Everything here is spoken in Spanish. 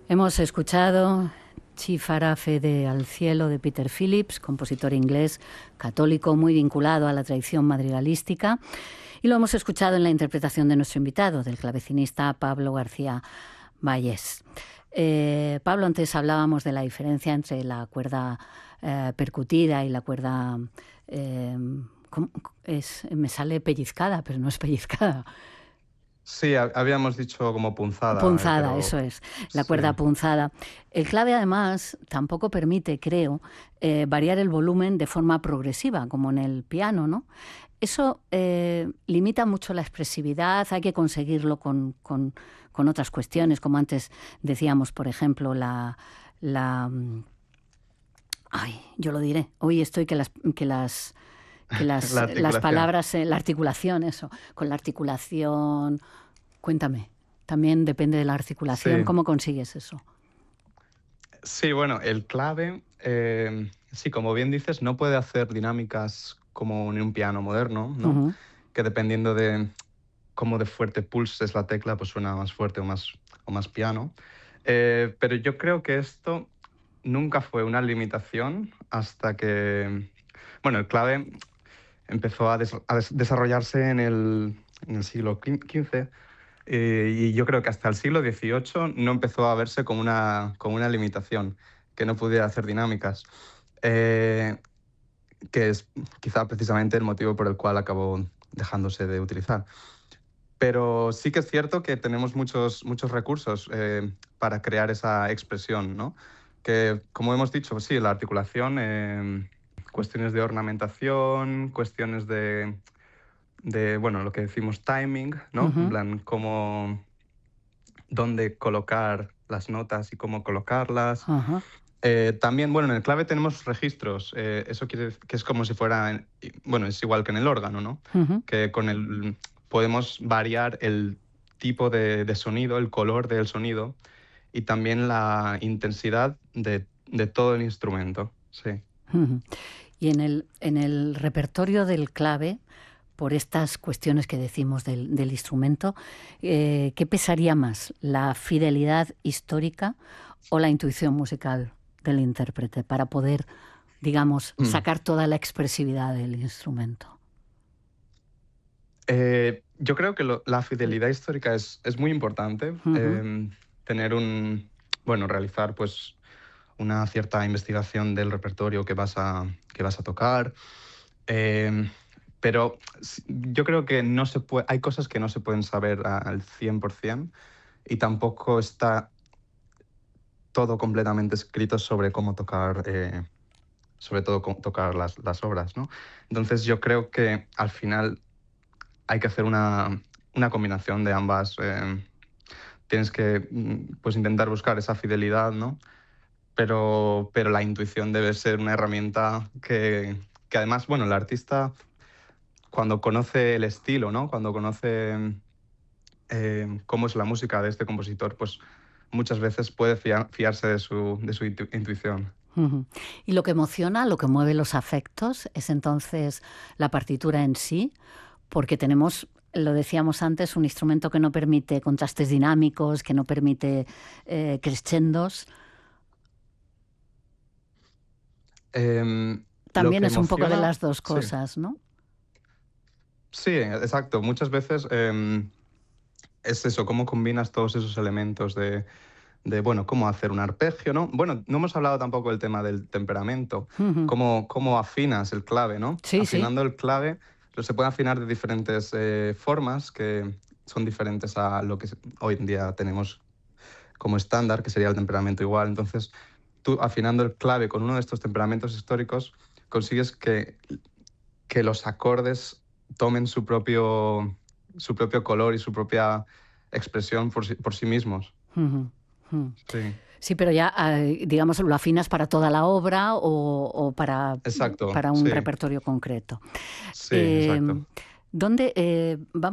Hemos escuchado Chi farà fede al cielo de Peter Phillips, compositor inglés católico muy vinculado a la tradición madrigalística, y lo hemos escuchado en la interpretación de nuestro invitado, del clavecinista Pablo García Vallés. Pablo, antes hablábamos de la diferencia entre la cuerda percutida y la cuerda... me sale pellizcada, pero no es pellizcada. Sí, habíamos dicho como punzada. Punzada, pero eso es, la sí. cuerda punzada. El clave, además, tampoco permite, creo, variar el volumen de forma progresiva, como en el piano, ¿no? Eso limita mucho la expresividad, hay que conseguirlo con otras cuestiones, como antes decíamos, por ejemplo, ay, yo lo diré, hoy estoy que las palabras, la articulación, eso, con la articulación... Cuéntame, también depende de la articulación, Sí. ¿cómo consigues eso? Sí, bueno, el clave, sí, como bien dices, no puede hacer dinámicas como en un piano moderno, ¿no? Uh-huh. Que dependiendo de cómo de fuerte pulses la tecla, pues suena más fuerte o más piano. Pero yo creo que esto nunca fue una limitación hasta que, bueno, el clave empezó a desarrollarse en el siglo XV. Y yo creo que hasta el siglo XVIII no empezó a verse como una limitación, que no pudiera hacer dinámicas, que es quizá precisamente el motivo por el cual acabó dejándose de utilizar. Pero sí que es cierto que tenemos muchos recursos para crear esa expresión, ¿no? Que, como hemos dicho, sí, la articulación, cuestiones de ornamentación, cuestiones de bueno, lo que decimos timing, ¿no? Uh-huh. En plan, dónde colocar las notas y cómo colocarlas. Uh-huh. También, bueno, en el clave tenemos registros. Eso quiere decir que es como si fuera, bueno, es igual que en el órgano, ¿no? Uh-huh. Que con el podemos variar el tipo de sonido, el color del sonido y también la intensidad de todo el instrumento, sí. Uh-huh. Y en el repertorio del clave, por estas cuestiones que decimos del instrumento, ¿qué pesaría más, la fidelidad histórica o la intuición musical del intérprete para poder, digamos, sacar toda la expresividad del instrumento? Yo creo que la fidelidad histórica es muy importante. Uh-huh. Bueno, realizar pues una cierta investigación del repertorio que vas a tocar. Pero yo creo que hay cosas que no se pueden saber al 100% y tampoco está todo completamente escrito sobre cómo tocar, sobre todo cómo tocar las obras, ¿no? Entonces yo creo que al final hay que hacer una combinación de ambas. Tienes que pues intentar buscar esa fidelidad, ¿no? Pero la intuición debe ser una herramienta que además, bueno, el artista cuando conoce el estilo, ¿no? Cuando conoce cómo es la música de este compositor, pues muchas veces puede fiarse de su intuición. Uh-huh. Y lo que emociona, lo que mueve los afectos, es entonces la partitura en sí, porque tenemos, lo decíamos antes, un instrumento que no permite contrastes dinámicos, que no permite crescendos. También es un poco de las dos cosas, sí. ¿no? Sí, exacto. Muchas veces es eso, cómo combinas todos esos elementos de, bueno, cómo hacer un arpegio, ¿no? Bueno, no hemos hablado tampoco del tema del temperamento, Uh-huh. cómo afinas el clave, ¿no? Sí, Afinando el clave, se puede afinar de diferentes formas que son diferentes a lo que hoy en día tenemos como estándar, que sería el temperamento igual. Entonces, tú afinando el clave con uno de estos temperamentos históricos, consigues que los acordes tomen su propio color y su propia expresión por sí mismos. Uh-huh. Uh-huh. Sí. Sí, pero ya, digamos, lo afinas para toda la obra o para Exacto, un sí. repertorio concreto. Sí, exacto. ¿Dónde vamos